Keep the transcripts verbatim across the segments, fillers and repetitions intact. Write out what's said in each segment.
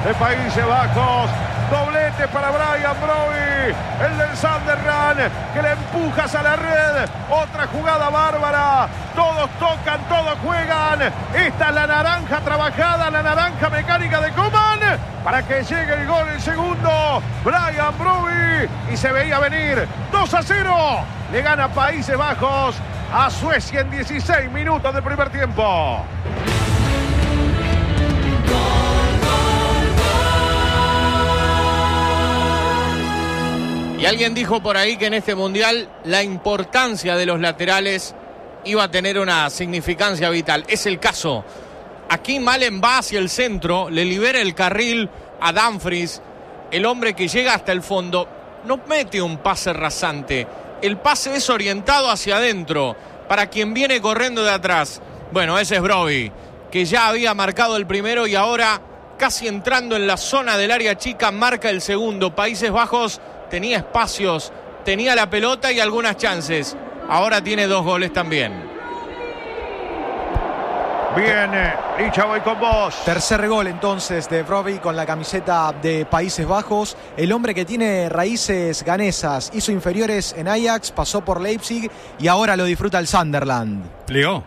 de Países Bajos. Doblete para Brian Brobby, el del Sunderland, que le empujas a la red. Otra jugada bárbara. Todos tocan, todos juegan. Esta es la naranja trabajada, la naranja mecánica de Koeman, para que llegue el gol, el segundo. Brian Brobby, y se veía venir. dos a cero. Le gana Países Bajos a Suecia en dieciséis minutos del primer tiempo. Y alguien dijo por ahí que en este mundial la importancia de los laterales iba a tener una significancia vital. Es el caso. Aquí Malen va hacia el centro, le libera el carril a Dumfries, el hombre que llega hasta el fondo. No mete un pase rasante. El pase es orientado hacia adentro, para quien viene corriendo de atrás. Bueno, ese es Brobby, que ya había marcado el primero y ahora, casi entrando en la zona del área chica, marca el segundo. Países Bajos tenía espacios, tenía la pelota y algunas chances. Ahora tiene dos goles también. Bien, Licha, voy con vos. Tercer gol entonces de Brobby con la camiseta de Países Bajos. El hombre que tiene raíces ganesas, hizo inferiores en Ajax, pasó por Leipzig y ahora lo disfruta el Sunderland. Leo.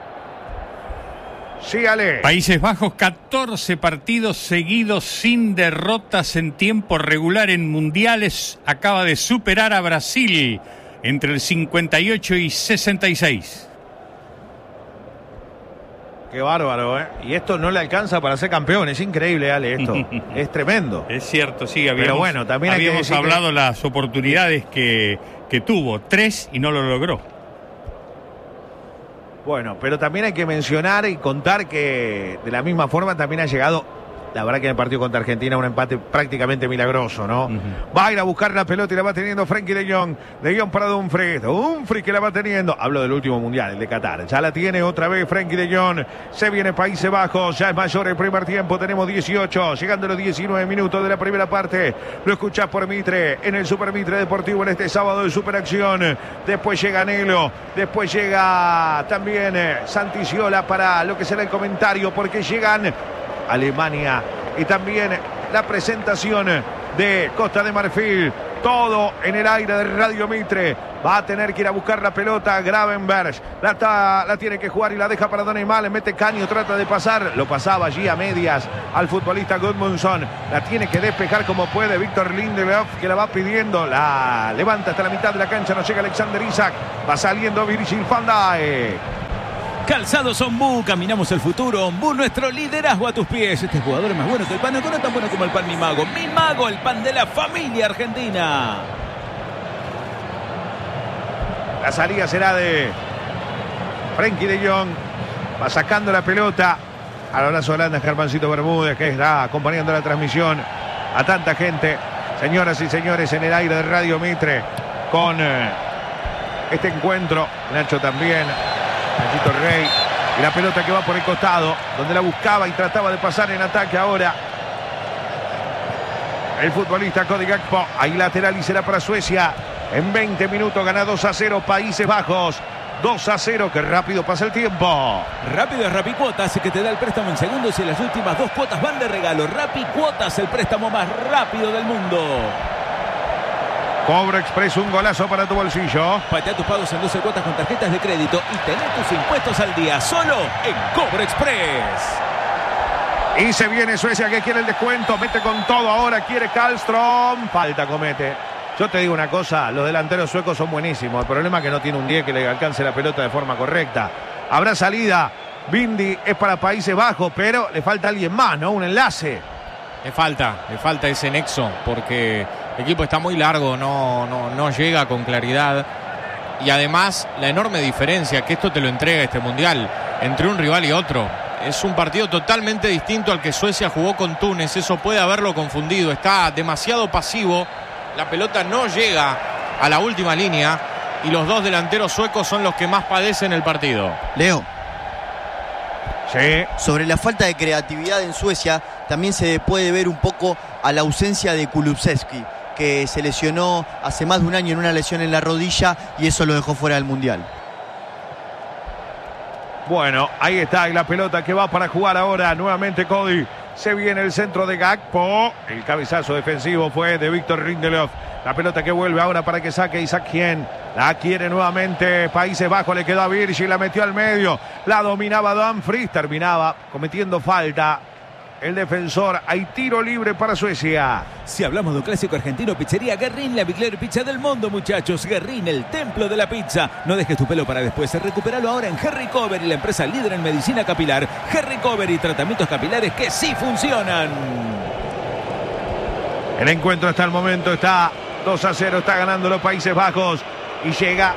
Sí, Ale. Países Bajos, catorce partidos seguidos sin derrotas en tiempo regular en mundiales. Acaba de superar a Brasil entre el cincuenta y ocho y sesenta y seis. Qué bárbaro, ¿eh? Y esto no le alcanza para ser campeón. Es increíble, Ale, esto. Es tremendo. Es cierto, sí. Habíamos, Pero bueno, también hay habíamos que hablado que... las oportunidades que, que tuvo. Tres y no lo logró. Bueno, pero también hay que mencionar y contar que de la misma forma también ha llegado, la verdad que en el partido contra Argentina, un empate prácticamente milagroso, ¿no? Uh-huh. Va a ir a buscar la pelota y la va teniendo Frenkie de Jong. De Jong para Dumfries. Dumfries que la va teniendo. Hablo del último mundial, el de Qatar. Ya la tiene otra vez Frenkie de Jong. Se viene Países Bajos. Ya es mayor el primer tiempo. Tenemos dieciocho. Llegando a los diecinueve minutos de la primera parte. Lo escuchás por Mitre. En el Super Mitre Deportivo en este sábado de Superacción. Después llega Nelo. Después llega también eh, Santiciola para lo que será el comentario. Porque llegan Alemania y también la presentación de Costa de Marfil. Todo en el aire de Radio Mitre. Va a tener que ir a buscar la pelota Gravenberg. La, ta, la tiene que jugar y la deja para Donny. Le mete caño, trata de pasar. Lo pasaba allí a medias al futbolista Gudmundsson. La tiene que despejar como puede Víctor Lindelof, que la va pidiendo. La levanta hasta la mitad de la cancha. No llega Alexander Isak. Va saliendo Virgil van Dijk. Calzados Ombú, caminamos el futuro. Ombú, nuestro liderazgo a tus pies. Este jugador es más bueno que el pan, no tan bueno como el pan Mi Mago. Mi Mago, el pan de la familia argentina. La salida será de Frenkie de Jong. Va sacando la pelota. Al abrazo de Holanda, Germancito Bermúdez, que está acompañando la transmisión a tanta gente. Señoras y señores, en el aire de Radio Mitre, con eh, este encuentro. Nacho también. Nachito Rey, y la pelota que va por el costado, donde la buscaba y trataba de pasar en ataque ahora el futbolista Cody Gakpo. Ahí lateral y será para Suecia. En veinte minutos gana dos a cero Países Bajos. dos a cero, que rápido pasa el tiempo. Rápido es Rapicuotas, que te da el préstamo en segundos y las últimas dos cuotas van de regalo. Rapicuotas, el préstamo más rápido del mundo. Cobro Express, un golazo para tu bolsillo. Patea tus pagos en doce cuotas con tarjetas de crédito y tener tus impuestos al día solo en Cobro Express. Y se viene Suecia, que quiere el descuento. Mete con todo ahora, quiere Karlström. Falta comete. Yo te digo una cosa, los delanteros suecos son buenísimos. El problema es que no tiene un diez que le alcance la pelota de forma correcta. Habrá salida. Bindi es para Países Bajos, pero le falta alguien más, ¿no? Un enlace. Le falta, le falta ese nexo, porque el equipo está muy largo, no, no, no llega con claridad. Y además, la enorme diferencia que esto te lo entrega este mundial entre un rival y otro. Es un partido totalmente distinto al que Suecia jugó con Túnez. Eso puede haberlo confundido. Está demasiado pasivo. La pelota no llega a la última línea. Y los dos delanteros suecos son los que más padecen el partido. Leo. Sí. Sobre la falta de creatividad en Suecia, también se puede ver un poco a la ausencia de Kulusevski, que se lesionó hace más de un año en una lesión en la rodilla y eso lo dejó fuera del Mundial. Bueno, ahí está, y la pelota que va para jugar ahora nuevamente Cody. Se viene el centro de Gakpo. El cabezazo defensivo fue de Víctor Lindelof. La pelota que vuelve ahora para que saque Isaac Hien. La quiere nuevamente Países Bajos. Le quedó a Virgil. La metió al medio. La dominaba Dumfries. Terminaba cometiendo falta el defensor. Hay tiro libre para Suecia. Si hablamos de un clásico argentino, Pizzería Guerrín, la mejor pizza del mundo, muchachos. Guerrín, el templo de la pizza. No dejes tu pelo para después. Recupéralo ahora en Harry Cover, la empresa líder en medicina capilar. Harry Cover y tratamientos capilares que sí funcionan. El encuentro hasta el momento está dos a cero. Está ganando los Países Bajos. Y llega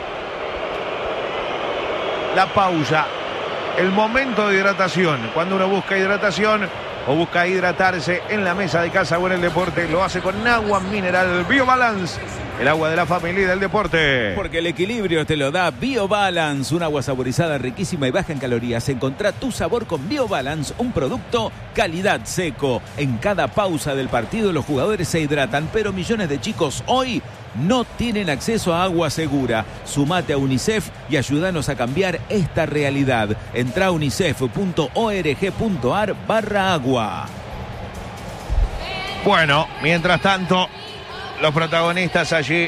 la pausa. El momento de hidratación. Cuando uno busca hidratación o busca hidratarse en la mesa de casa o en el deporte, lo hace con agua mineral BioBalance, el agua de la familia y del deporte. Porque el equilibrio te lo da BioBalance, un agua saborizada riquísima y baja en calorías. Encontrá tu sabor con BioBalance, un producto calidad seco. En cada pausa del partido los jugadores se hidratan, pero millones de chicos hoy no tienen acceso a agua segura. Sumate a UNICEF y ayúdanos a cambiar esta realidad. Entrá a unicef punto org punto ar barra agua. Bueno, mientras tanto, los protagonistas allí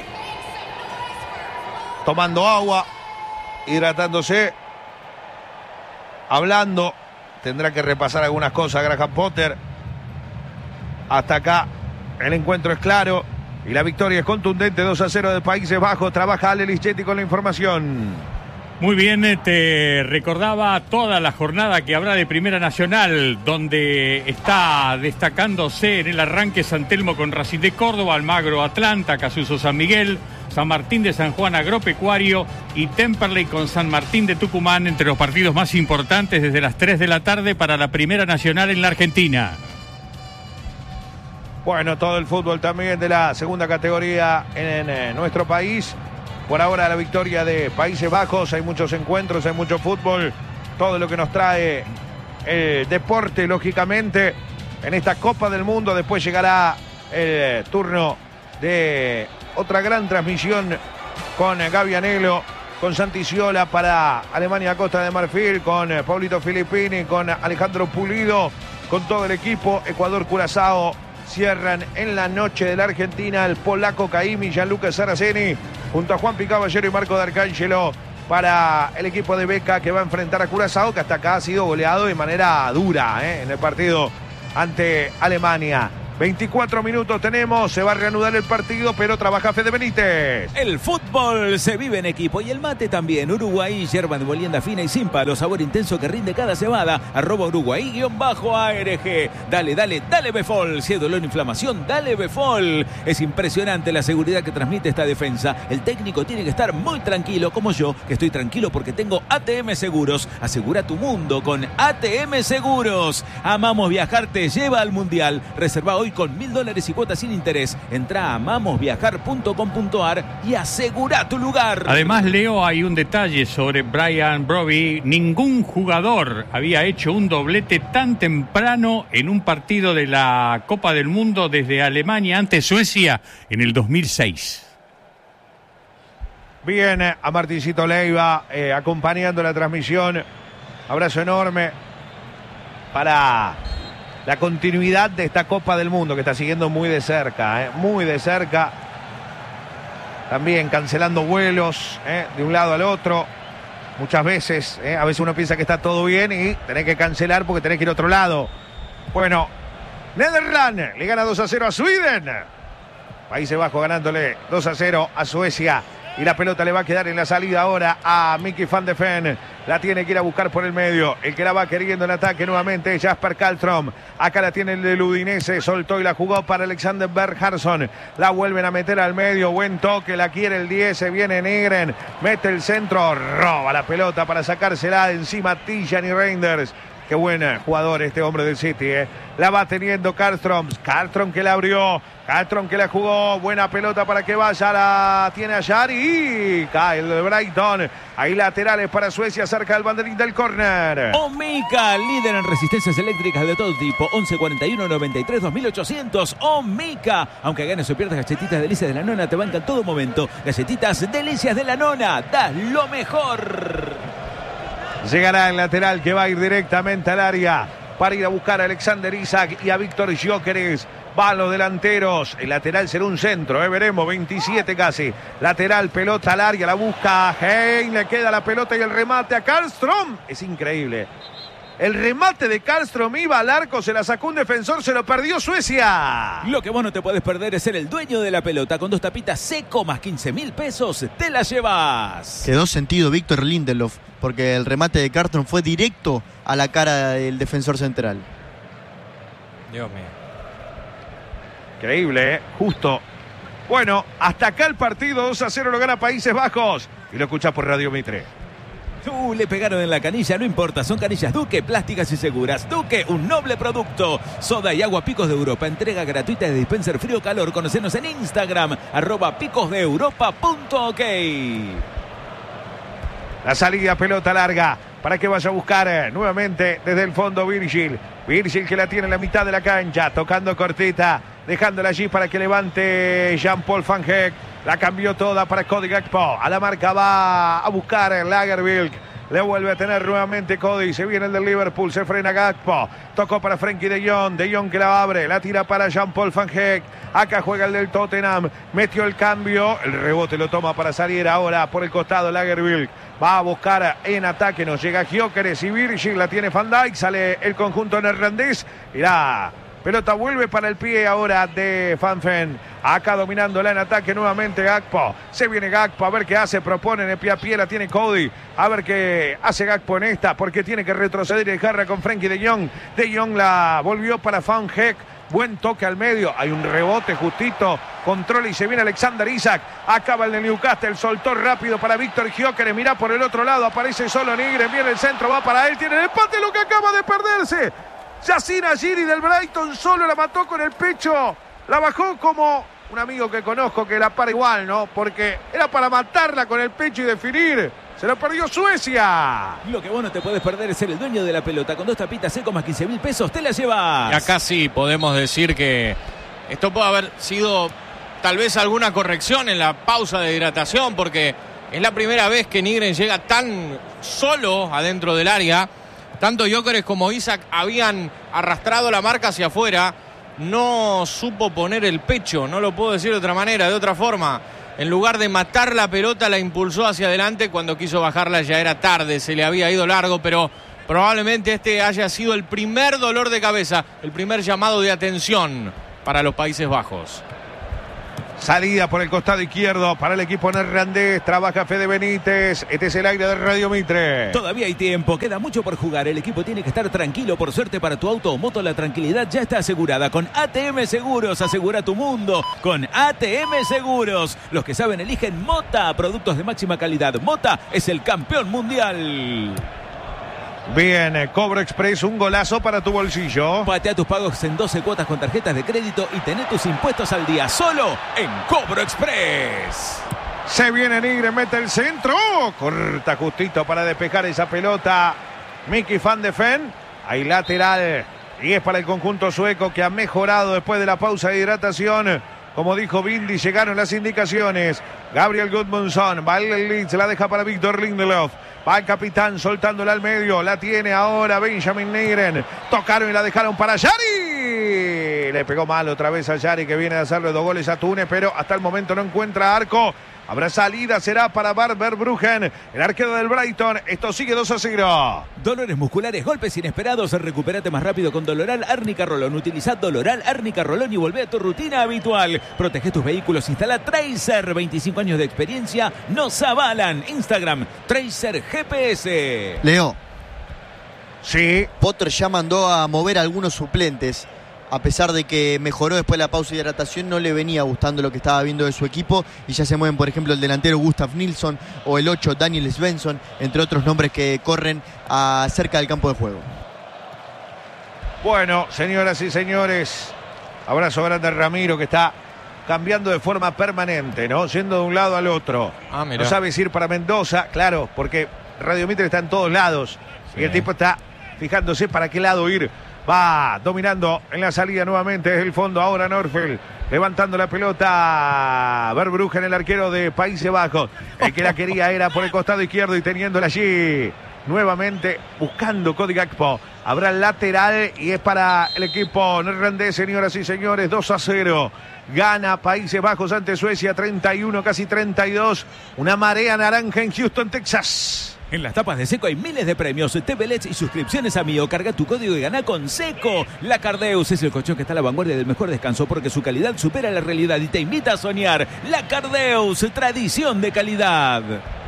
tomando agua, hidratándose, hablando. Tendrá que repasar algunas cosas Graham Potter. Hasta acá el encuentro es claro y la victoria es contundente. Dos a cero de Países Bajos. Trabaja Ale Lischetti con la información. Muy bien, te recordaba toda la jornada que habrá de Primera Nacional, donde está destacándose en el arranque San Telmo con Racing de Córdoba, Almagro Atlanta, Casuso San Miguel, San Martín de San Juan Agropecuario y Temperley con San Martín de Tucumán, entre los partidos más importantes desde las tres de la tarde para la Primera Nacional en la Argentina. Bueno, todo el fútbol también de la segunda categoría en, en nuestro país. Por ahora la victoria de Países Bajos. Hay muchos encuentros, hay mucho fútbol. Todo lo que nos trae el deporte, lógicamente, en esta Copa del Mundo. Después llegará el turno de otra gran transmisión con Gaby Anelo, con Santi Ciola para Alemania Costa de Marfil, con Paulito Filippini, con Alejandro Pulido, con todo el equipo. Ecuador Curazao cierran en la noche de la Argentina el polaco Caimi, Gianluca Saraceni, junto a Juan Picaballero y Marco D'Arcangelo para el equipo de Beca, que va a enfrentar a Curazao, que hasta acá ha sido goleado de manera dura ¿eh? en el partido ante Alemania. veinticuatro minutos tenemos, se va a reanudar el partido, pero trabaja Fede Benítez. El fútbol se vive en equipo y el mate también. Uruguay, yerba de molienda fina y sin palo, sabor intenso que rinde cada cebada. Arroba Uruguay, guión bajo A R G. Dale, dale, dale Befol. Si hay dolor o inflamación, dale Befol. Es impresionante la seguridad que transmite esta defensa. El técnico tiene que estar muy tranquilo, como yo, que estoy tranquilo porque tengo A T M Seguros. Asegura tu mundo con A T M Seguros. Amamos viajar, te lleva al mundial. Reserva hoy con mil dólares y cuotas sin interés. Entra a amamos viajar punto com punto ar y asegura tu lugar. Además, Leo, hay un detalle sobre Brian Brobbey. Ningún jugador había hecho un doblete tan temprano en un partido de la Copa del Mundo desde Alemania ante Suecia en el dos mil seis. Bien, a Martincito Leiva eh, acompañando la transmisión. Abrazo enorme para la continuidad de esta Copa del Mundo que está siguiendo muy de cerca, eh, muy de cerca. También cancelando vuelos eh, de un lado al otro. Muchas veces, eh, a veces uno piensa que está todo bien y tenés que cancelar porque tenés que ir a otro lado. Bueno, Netherlands le gana dos a cero a Sweden. Países Bajos ganándole dos a cero a Suecia. Y la pelota le va a quedar en la salida ahora a Mickey van de Ven. La tiene que ir a buscar por el medio. El que la va queriendo en ataque nuevamente es Jasper Kallström. Acá la tiene el del Udinese. Soltó y la jugó para Alexander Bergharsson. La vuelven a meter al medio. Buen toque. La quiere el diez. Se viene Nygren. Mete el centro. Roba la pelota para sacársela de encima Tijani Reinders. Qué buen jugador este hombre del City, ¿eh? La va teniendo Kallström. Kallström que la abrió. Kallström que la jugó. Buena pelota para que vaya. La tiene a Yari. Y cae el de Brighton. Ahí laterales para Suecia cerca del banderín del córner. Omica, líder en resistencias eléctricas de todo tipo. once cuarenta y uno noventa y tres dos mil ochocientos. Omica. Aunque ganes o pierdas, galletitas delicias de la nona te bancan todo momento. Galletitas delicias de la nona. Das lo mejor. Llegará el lateral que va a ir directamente al área. para ir a buscar a Alexander Isak y a Víctor Gyökeres. Van los delanteros. El lateral será un centro, eh, veremos. veintisiete casi. Lateral, pelota larga, la busca Hein. Le queda la pelota y el remate a Karlström. Es increíble. El remate de Karlström iba al arco, se la sacó un defensor, se lo perdió Suecia. Lo que vos no te podés perder es ser el dueño de la pelota. Con dos tapitas seco más quince mil pesos, te la llevas. Quedó sentido Víctor Lindelof, porque el remate de Karlström fue directo a la cara del defensor central. Dios mío. Increíble, ¿eh? Justo. Bueno, hasta acá el partido. Dos a cero lo gana Países Bajos. Y lo escuchás por Radio Mitre. Uh, le pegaron en la canilla, no importa, son canillas Duque, plásticas y seguras. Duque, un noble producto. Soda y agua Picos de Europa, entrega gratuita de dispenser frío calor. Conocenos en Instagram, arroba picosdeeuropa.ok. La salida, pelota larga, para que vaya a buscar eh, nuevamente desde el fondo Virgil. Virgil que la tiene en la mitad de la cancha, tocando cortita, dejándola allí para que levante Jean-Paul Van Heck. La cambió toda para Cody Gakpo. A la marca va a buscar el Lagerbilk. Le vuelve a tener nuevamente Cody. Se viene el del Liverpool. Se frena Gakpo. Tocó para Frenkie de Jong. De Jong que la abre. La tira para Jean-Paul Van Heck. Acá juega el del Tottenham. Metió el cambio. El rebote lo toma para salir ahora por el costado Lagerbilk. Va a buscar en ataque. Nos llega Gyökeres y Virgil. La tiene Van Dijk. Sale el conjunto neerlandés. Y la pelota vuelve para el pie ahora de Van Ven. Acá dominándola en ataque nuevamente Gakpo. Se viene Gakpo a ver qué hace. Propone en el pie a pie. La tiene Cody. A ver qué hace Gakpo en esta. Porque tiene que retroceder y dejarla con Frenkie de Jong. De Jong la volvió para Van Heck. Buen toque al medio. Hay un rebote justito. Controla y se viene Alexander Isak. Acaba el de Newcastle. Soltó rápido para Víctor Gyökeres. Mirá por el otro lado. Aparece solo Nigren. Viene el centro. Va para él. Tiene el empate. Lo que acaba de perderse. Yassine Giri del Brighton solo la mató con el pecho. La bajó como un amigo que conozco que la para igual, ¿no? Porque era para matarla con el pecho y definir. Se lo perdió Suecia. Lo que vos no te podés perder es ser el dueño de la pelota. Con dos tapitas seco más quince mil pesos, te la llevas. Y acá sí podemos decir que esto puede haber sido tal vez alguna corrección en la pausa de hidratación, porque es la primera vez que Nigren llega tan solo adentro del área. Tanto Gyökeres como Isak habían arrastrado la marca hacia afuera. No supo poner el pecho, no lo puedo decir de otra manera, de otra forma. En lugar de matar la pelota, la impulsó hacia adelante. Cuando quiso bajarla ya era tarde, se le había ido largo, pero probablemente este haya sido el primer dolor de cabeza, el primer llamado de atención para los Países Bajos. Salida por el costado izquierdo para el equipo neerlandés. Trabaja Fede Benítez. Este es el aire de Radio Mitre. Todavía hay tiempo, queda mucho por jugar. El equipo tiene que estar tranquilo. Por suerte para tu auto o moto, la tranquilidad ya está asegurada. Con A T M Seguros, asegura tu mundo. Con A T M Seguros. Los que saben eligen Mota, productos de máxima calidad. Mota es el campeón mundial. Bien, Cobro Express, un golazo para tu bolsillo. Patea tus pagos en doce cuotas con tarjetas de crédito y tené tus impuestos al día solo en Cobro Express. Se viene Nigren, mete el centro. Corta justito para despejar esa pelota. Mickey van de Ven. Hay lateral. Y es para el conjunto sueco que ha mejorado después de la pausa de hidratación. Como dijo Bindi, llegaron las indicaciones. Gabriel Gudmundsson, va el Leeds, la deja para Víctor Lindelof. Va el capitán soltándola al medio. La tiene ahora Benjamin Nigren. Tocaron y la dejaron para Yari. Le pegó mal otra vez a Yari, que viene a hacerle dos goles a Túnez, pero hasta el momento no encuentra arco. Habrá salida, será para Barber Bruggen, el arquero del Brighton. Esto sigue dos a cero. Dolores musculares, golpes inesperados. Recupérate más rápido con Doloral Árnica Rolón. Utiliza Doloral Árnica Rolón y volvé a tu rutina habitual. Protege tus vehículos. Instala Tracer. veinticinco años de experiencia nos avalan. Instagram, Tracer G P S. Leo. Sí. Potter ya mandó a mover a algunos suplentes. A pesar de que mejoró después de la pausa de hidratación, no le venía gustando lo que estaba viendo de su equipo. Y ya se mueven, por ejemplo, el delantero Gustav Nilsson o el ocho Daniel Svensson, entre otros nombres que corren a cerca del campo de juego. Bueno, señoras y señores, abrazo grande a Ramiro, que está cambiando de forma permanente, ¿no? Yendo de un lado al otro. Ah, mirá. No sabes ir para Mendoza, claro, porque Radio Mitre está en todos lados. Sí. Y el tipo está fijándose para qué lado ir. Va dominando en la salida nuevamente desde el fondo. Ahora Norfeld levantando la pelota. Verbruggen, el arquero de Países Bajos. El que la quería era por el costado izquierdo y teniéndola allí. nuevamente buscando Cody Gakpo. Habrá lateral y es para el equipo neerlandés, señoras y señores. dos a cero. Gana Países Bajos ante Suecia, treinta y uno, casi treinta y dos. Una marea naranja en Houston, Texas. En las tapas de Seco hay miles de premios, T V L E Ds y suscripciones a Mío. Carga tu código y gana con Seco. La Cardeus es el colchón que está a la vanguardia del mejor descanso porque su calidad supera la realidad y te invita a soñar. La Cardeus, tradición de calidad.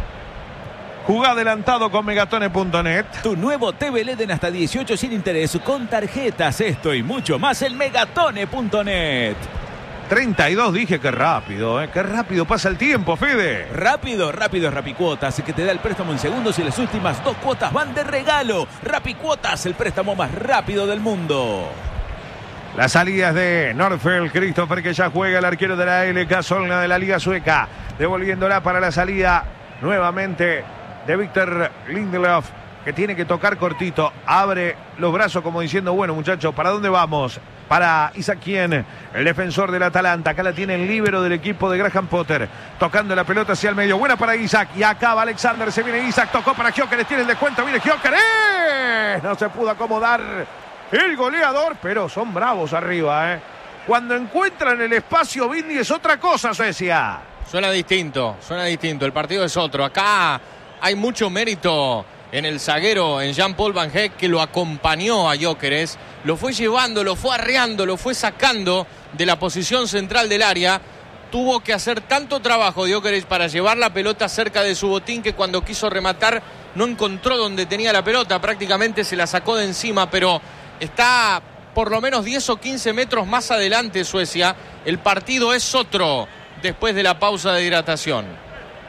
Jugá adelantado con megatone punto net. Tu nuevo T V L E D en hasta dieciocho sin interés con tarjetas. Esto y mucho más en megatone punto net. treinta y dos, dije que rápido, ¿eh? Qué rápido pasa el tiempo, Fede. Rápido, rápido es Rapicuotas, que te da el préstamo en segundos y las últimas dos cuotas van de regalo. Rapicuotas, el préstamo más rápido del mundo. Las salidas de Norfeld, Christopher, que ya juega, el arquero de la L K Solna de la Liga Sueca. Devolviéndola para la salida nuevamente de Victor Lindelof, que tiene que tocar cortito. Abre los brazos como diciendo, bueno, muchachos, ¿para dónde vamos? Para Isaac Quien, el defensor del Atalanta. Acá la tiene el líbero del equipo de Graham Potter. Tocando la pelota hacia el medio. Buena para Isaac. Y acaba Alexander. Se viene Isaac. Tocó para Gyökeres. Tiene el descuento. Viene Gyökeres. No se pudo acomodar el goleador. Pero son bravos arriba, ¿eh? Cuando encuentran el espacio, Vinny, es otra cosa, Suecia. Suena distinto. Suena distinto. El partido es otro. Acá hay mucho mérito en el zaguero, en Jean-Paul Van Heck, que lo acompañó a Gyökeres, lo fue llevando, lo fue arreando, lo fue sacando de la posición central del área. Tuvo que hacer tanto trabajo Gyökeres para llevar la pelota cerca de su botín que cuando quiso rematar no encontró donde tenía la pelota, prácticamente se la sacó de encima, pero está por lo menos diez o quince metros más adelante Suecia. El partido es otro después de la pausa de hidratación.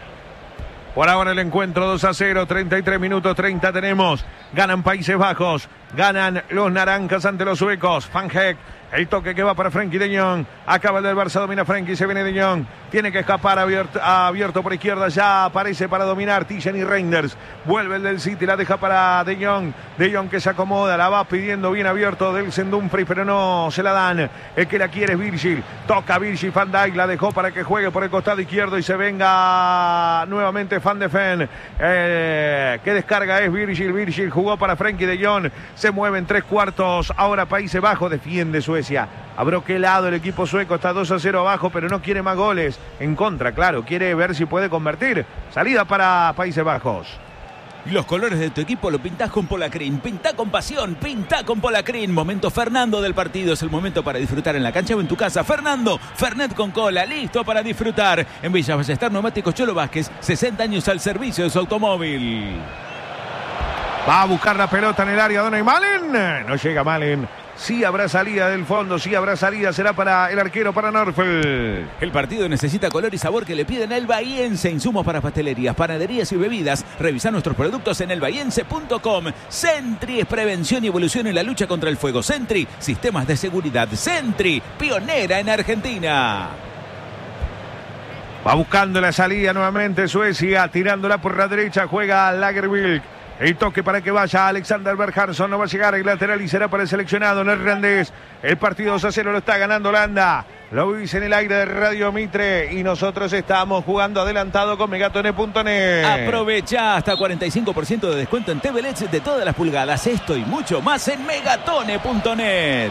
Por ahora el encuentro dos a cero, treinta y tres minutos treinta tenemos. Ganan Países Bajos, ganan los naranjas ante los suecos. Van Heck, el toque que va para Frenkie de Jong. Acaba el del Barça, domina Frenkie, se viene de Jong. Tiene que escapar abierto, abierto por izquierda, ya aparece para dominar Tijani Reinders. Vuelve el del City, la deja para De Jong. De Jong que se acomoda, la va pidiendo bien abierto del Dumfries, pero no se la dan. El que la quiere es Virgil. Toca Virgil, Van Dijk la dejó para que juegue por el costado izquierdo y se venga nuevamente Van de Ven. Eh, que descarga es Virgil. Virgil jugó para Frenkie de Jong. Se mueve en tres cuartos. Ahora Países Bajos, defiende Suecia. Abroquelado el equipo sueco, está dos a cero abajo, pero no quiere más goles en contra, claro, quiere ver si puede convertir. Salida para Países Bajos. Los colores de tu equipo lo pintás con Polacrin. Pintá con pasión, pintá con Polacrin. Momento Fernando del partido, es el momento para disfrutar en la cancha o en tu casa. Fernando, Fernet con cola, listo para disfrutar. En Villa Ballester, Neumáticos Cholo Vázquez, sesenta años al servicio de su automóvil. Va a buscar la pelota en el área, Donny Malen. No llega Malen. Sí habrá salida del fondo, sí habrá salida, será para el arquero, para Norfeld. El partido necesita color y sabor que le piden al Bahiense. Insumos para pastelerías, panaderías y bebidas. Revisa nuestros productos en el bahiense punto com. Sentry es prevención y evolución en la lucha contra el fuego. Sentry, sistemas de seguridad. Sentry, pionera en Argentina. Va buscando la salida nuevamente Suecia, tirándola por la derecha, juega Lagerbilk. El toque para que vaya Alexander Berghansson, no va a llegar el lateral y será para el seleccionado neerlandés. El partido dos a cero lo está ganando Holanda. Lo vivís en el aire de Radio Mitre y nosotros estamos jugando adelantado con megatone punto net. Aprovecha hasta cuarenta y cinco por ciento de descuento en T V L E Ds de todas las pulgadas. Esto y mucho más en megatone punto net.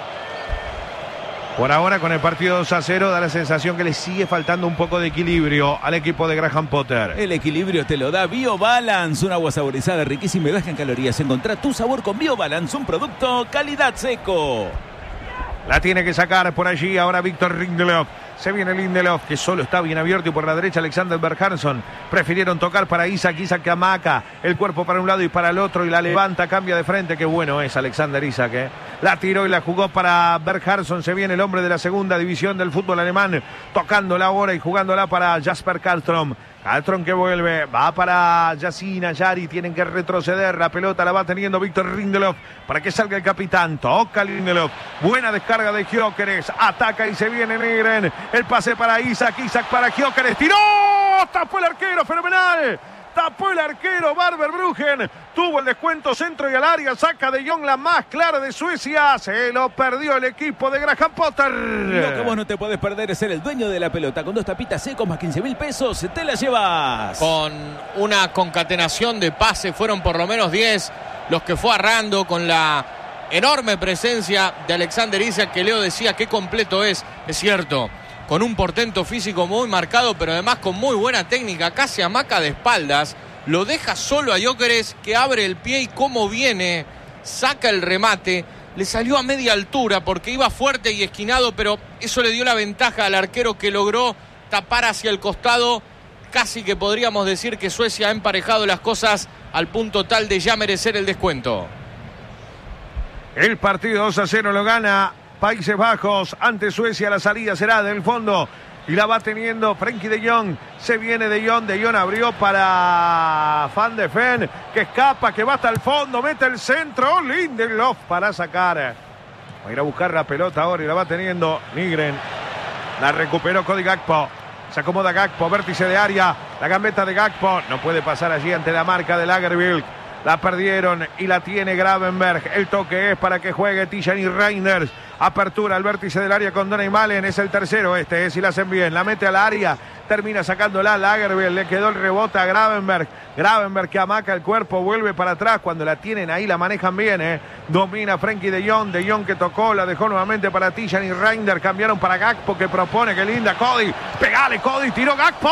Por ahora con el partido dos a cero da la sensación que le sigue faltando un poco de equilibrio al equipo de Graham Potter. El equilibrio te lo da BioBalance, un agua saborizada riquísima y baja en calorías. Encontrá tu sabor con BioBalance, un producto calidad Seco. La tiene que sacar por allí ahora Victor Lindelof. Se viene Lindelof, que solo está bien abierto, y por la derecha Alexander Berghansson. Prefirieron tocar para Isaac, Isaac que amaca el cuerpo para un lado y para el otro y la levanta, cambia de frente. Qué bueno es Alexander Isaac, ¿eh? La tiró y la jugó para Berghansson. Se viene el hombre de la segunda división del fútbol alemán, tocándola ahora y jugándola para Jasper Karlström. Karlström que vuelve, va para Yasin Ayari, tienen que retroceder, la pelota la va teniendo Victor Lindelof para que salga el capitán, toca Lindelof, buena descarga de Gyökeres, ataca y se viene Nygren, el pase para Isaac, Isaac para Gyökeres, tiró, tapó el arquero, fenomenal, tapó el arquero Barber Bruggen. Tuvo el descuento centro y al área. Saca de Jong la más clara de Suecia. Se lo perdió el equipo de Graham Potter. Lo que vos no te podés perder es ser el dueño de la pelota. Con dos tapitas secos más quince mil pesos, te la llevas. Con una concatenación de pases, fueron por lo menos diez los que fue arrando, con la enorme presencia de Alexander Isak, que Leo decía qué completo es. Es cierto, con un portento físico muy marcado, pero además con muy buena técnica. Casi amaca de espaldas, lo deja solo a Gyökeres, que abre el pie y cómo viene, saca el remate. Le salió a media altura porque iba fuerte y esquinado, pero eso le dio la ventaja al arquero, que logró tapar hacia el costado. Casi que podríamos decir que Suecia ha emparejado las cosas al punto tal de ya merecer el descuento. El partido dos a cero lo gana Países Bajos ante Suecia. La salida será del fondo y la va teniendo Frenkie de Jong. Se viene de Jong, de Jong abrió para Van de Ven, que escapa, que va hasta el fondo, mete el centro, Lindelof para sacar. Va a ir a buscar la pelota ahora y la va teniendo Nygren. La recuperó Cody Gakpo. Se acomoda Gakpo, vértice de área. La gambeta de Gakpo. No puede pasar allí ante la marca de Lagerbielke. La perdieron y la tiene Gravenberg. El toque es para que juegue Tijani Reinders. Apertura al vértice del área con Donny Malen. Es el tercero este, si la hacen bien. La mete al área. Termina sacándola Lagerbielke. Le quedó el rebote a Gravenberg. Gravenberg que amaca el cuerpo. Vuelve para atrás. Cuando la tienen ahí la manejan bien. Eh. Domina Frenkie de Jong. De Jong que tocó. La dejó nuevamente para Tijani Reinders. Cambiaron para Gakpo que propone. Qué linda Cody. Pegale Cody. Tiró Gakpo.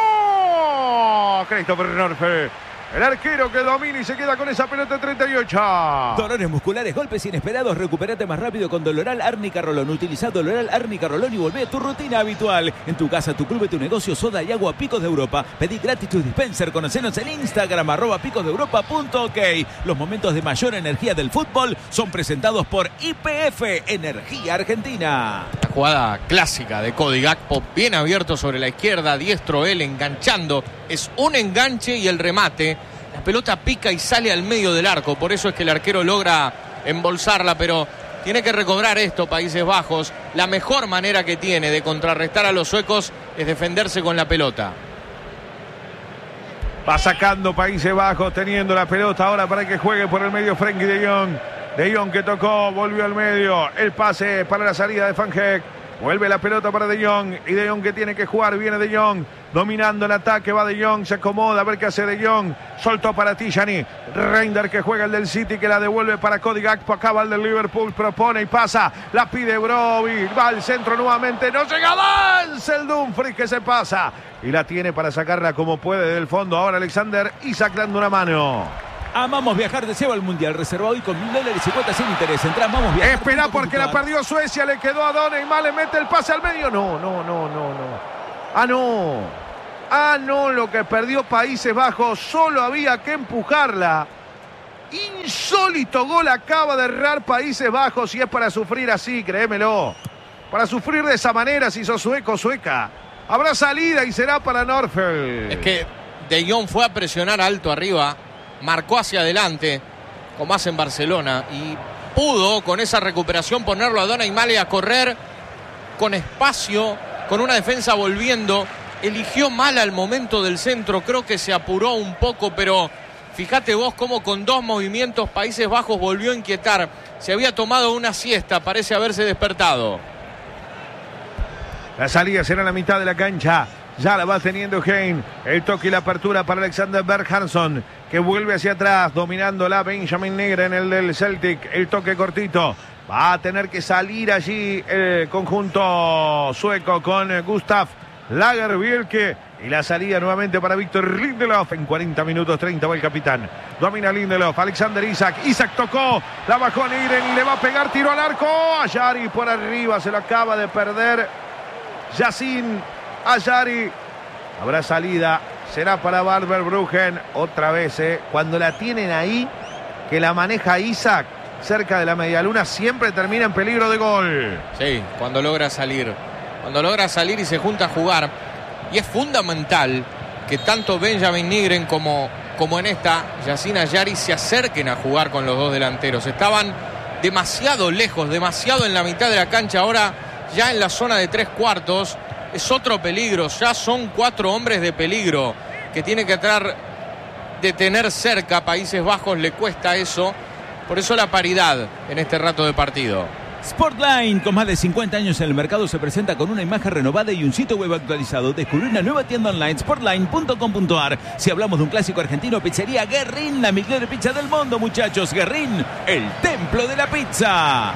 Christopher Norfe. El arquero que domina y se queda con esa pelota treinta y ocho. Dolores musculares, golpes inesperados. Recupérate más rápido con Doloral Árnica Rolón. Utiliza Doloral Árnica Rolón y volvé a tu rutina habitual. En tu casa, tu club, tu negocio, soda y agua Picos de Europa. Pedí gratis tu dispenser. Conocenos en Instagram, arroba picos de europa punto ok. Los momentos de mayor energía del fútbol son presentados por Y P F, Energía Argentina. La jugada clásica de Cody Gakpo, bien abierto sobre la izquierda, diestro él, enganchando. Es un enganche y el remate. La pelota pica y sale al medio del arco, por eso es que el arquero logra embolsarla, pero tiene que recobrar esto Países Bajos. La mejor manera que tiene de contrarrestar a los suecos es defenderse con la pelota. Va sacando Países Bajos, teniendo la pelota ahora para que juegue por el medio Frenkie de Jong. De Jong que tocó, volvió al medio. El pase para la salida de Van Heek. Vuelve la pelota para De Jong. Y De Jong que tiene que jugar. Viene De Jong. Dominando el ataque. Va De Jong. Se acomoda. A ver qué hace De Jong. Soltó para Tijani. Reinders que juega el del City. Que la devuelve para Cody Gakpo. Acaba el del Liverpool. Propone y pasa. La pide Broby. Va al centro nuevamente. No llega. Avanza el Dumfries que se pasa. Y la tiene para sacarla como puede del fondo. Ahora Alexander Isak dando una mano. Amamos viajar, deseo al Mundial. Reserva hoy con mil dólares y cuotas sin interés. Entra, vamos viajar. Espera porque la perdió Suecia. Le quedó a Donny Malen. Le mete el pase al medio. No, no, no, no, no. Ah, no. Ah, no. Lo que perdió Países Bajos. Solo había que empujarla. Insólito gol acaba de errar Países Bajos. Y es para sufrir así, créemelo. Para sufrir de esa manera si sos sueco, sueca. Habrá salida y será para Norfeld. Es que De Jong fue a presionar alto arriba. Marcó hacia adelante, como hace en Barcelona, y pudo con esa recuperación ponerlo a Donny Malen a correr con espacio, con una defensa volviendo. Eligió mal al momento del centro, creo que se apuró un poco, pero fíjate vos cómo con dos movimientos Países Bajos volvió a inquietar. Se había tomado una siesta, parece haberse despertado. La salida será en la mitad de la cancha. Ya la va teniendo Hein. El toque y la apertura para Alexander Berg-Hansson, que vuelve hacia atrás, dominando la Benjamin Nygren, el del Celtic. El toque cortito. Va a tener que salir allí el conjunto sueco con Gustav Lagerbielke. Y la salida nuevamente para Víctor Lindelof. En cuarenta minutos treinta va el capitán. Domina Lindelof. Alexander Isak. Isak tocó. La bajó Nygren y le va a pegar. Tiro al arco. Ayari por arriba. Se lo acaba de perder Yacine Ayari. Habrá salida. Será para Barber Bruggen. Otra vez, eh. Cuando la tienen ahí, que la maneja Isak cerca de la medialuna, siempre termina en peligro de gol. Sí, cuando logra salir. Cuando logra salir y se junta a jugar. Y es fundamental que tanto Benjamin Nygren como, como en esta Yacine Ayari se acerquen a jugar con los dos delanteros. Estaban demasiado lejos, demasiado en la mitad de la cancha. Ahora ya en la zona de tres cuartos. Es otro peligro, ya son cuatro hombres de peligro que tiene que traer de tener cerca a Países Bajos, le cuesta eso. Por eso la paridad en este rato de partido. Sportline, con más de cincuenta años en el mercado, se presenta con una imagen renovada y un sitio web actualizado. Descubrí una nueva tienda online, sportline punto com punto a r. Si hablamos de un clásico argentino, pizzería Guerrín, la mejor pizza del mundo, muchachos. Guerrín, el templo de la pizza.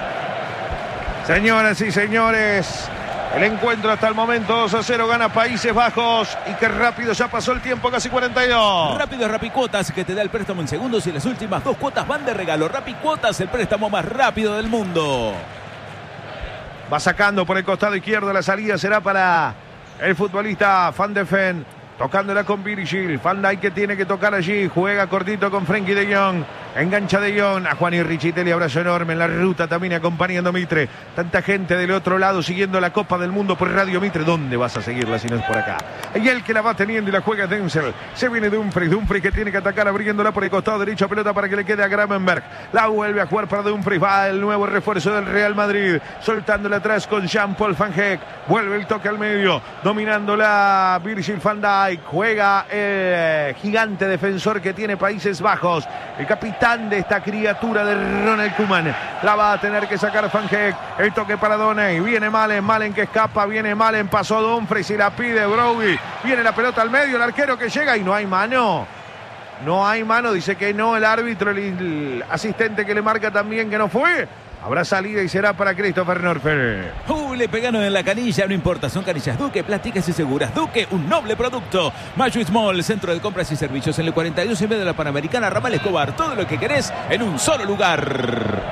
Señoras y señores, el encuentro hasta el momento dos a cero gana Países Bajos. Y qué rápido ya pasó el tiempo, casi cuarenta y dos. Rápido Rapicuotas, que te da el préstamo en segundos y las últimas dos cuotas van de regalo. Rapicuotas, el préstamo más rápido del mundo. Va sacando por el costado izquierdo, la salida será para el futbolista Van de Ven. Tocándola con Virgil. Van Dijk que tiene que tocar allí. Juega cortito con Frenkie de Jong. Engancha de Jong a Juan y Richitelli. Abrazo enorme en la ruta también acompañando Mitre. Tanta gente del otro lado siguiendo la Copa del Mundo por Radio Mitre. ¿Dónde vas a seguirla si no es por acá? Y el que la va teniendo y la juega Denzel. Se viene Dumfries. Dumfries que tiene que atacar abriéndola por el costado derecho. Pelota para que le quede a Gravenberg. La vuelve a jugar para Dumfries. Va el nuevo refuerzo del Real Madrid. Soltándola atrás con Jean-Paul Van Heck. Vuelve el toque al medio. Dominándola Virgil van Dijk. Juega el gigante defensor que tiene Países Bajos. El capitán de esta criatura de Ronald Koeman. La va a tener que sacar Van Heck. El toque para Doney. Viene Malen. Malen que escapa. Viene Malen. Pasó Dumfries y la pide Brody. Viene la pelota al medio. El arquero que llega y no hay mano. No hay mano. Dice que no el árbitro. El asistente que le marca también que no fue. Habrá salida y será para Christopher Norfer. Uh, le pegaron en la canilla, no importa, son canillas Duque, plásticas y seguras. Duque, un noble producto. Mayo Small, centro de compras y servicios en el cuarenta y dos en vez de la Panamericana, Ramal Escobar. Todo lo que querés en un solo lugar.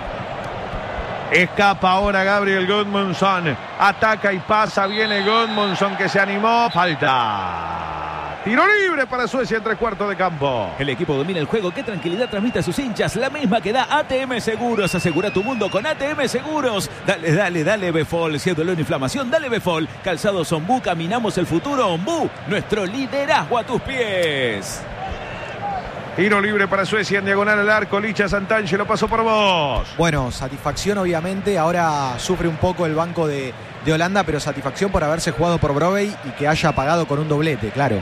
Escapa ahora Gabriel Gudmundsson. Ataca y pasa. Viene Gudmundsson que se animó. Falta. Tiro libre para Suecia en tres cuartos de campo. El equipo domina el juego. Qué tranquilidad transmite a sus hinchas. La misma que da A T M Seguros. Asegura tu mundo con A T M Seguros. Dale, dale, dale Befol. Si es dolor o inflamación, dale Befol. Calzados Ombú. Caminamos el futuro. Ombú. Nuestro liderazgo a tus pies. Tiro libre para Suecia en diagonal al arco. Licha Santangelo pasó por vos. Bueno, satisfacción obviamente. Ahora sufre un poco el banco de, de Holanda, pero satisfacción por haberse jugado por Brobbey y que haya pagado con un doblete, claro.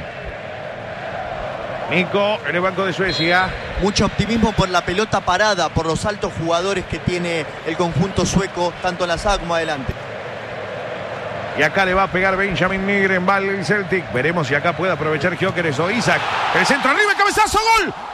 Nico en el banco de Suecia. Mucho optimismo por la pelota parada, por los altos jugadores que tiene el conjunto sueco, tanto en la zaga como adelante. Y acá le va a pegar Benjamin Nygren, vale el Celtic. Veremos si acá puede aprovechar Gyökeres o Isaac. El centro arriba, cabezazo, gol.